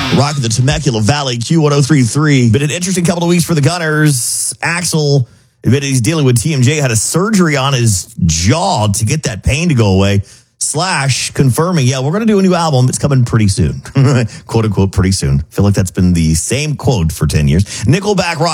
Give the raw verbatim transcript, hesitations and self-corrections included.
Rocking the Temecula Valley, Q one oh three point three. Been an interesting couple of weeks for the Gunners. Axel admitted he's dealing with T M J, had a surgery on his jaw to get that pain to go away. Slash confirming, yeah, we're going to do a new album. It's coming pretty soon. Quote unquote, pretty soon. I feel like that's been the same quote for ten years. Nickelback rock.